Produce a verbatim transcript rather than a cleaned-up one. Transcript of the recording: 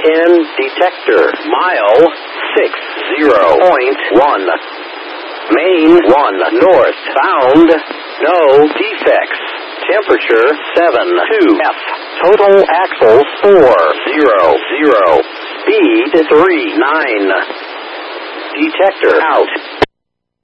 ten detector. Mile sixty point one. Main one north. Found no defects. Temperature seven two F. Total axles four zero zero. Speed three nine. Detector out.